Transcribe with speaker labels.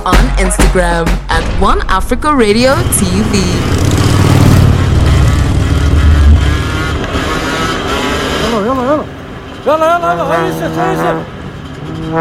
Speaker 1: on Instagram at One Africa Radio TV.
Speaker 2: يلا يلا يلا يلا يلا يلا هيا هيا